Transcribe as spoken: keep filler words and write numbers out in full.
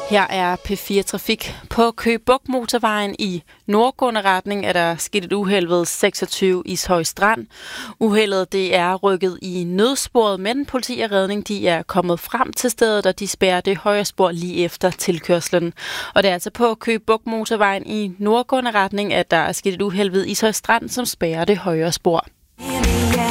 Her er P fire Trafik. På Køge Bugt Motorvejen i nordgående retning er der sket et uheld ved seksogtyve Ishøj Strand. Uheldet det er rykket i nødsporet, men politi og redning de er kommet frem til stedet, og de spærrer det højre spor lige efter tilkørslen. Og det er altså på Køge Bugt Motorvejen i nordgående retning, at der er sket et uheld ved Ishøj Strand, som spærrer det højre spor.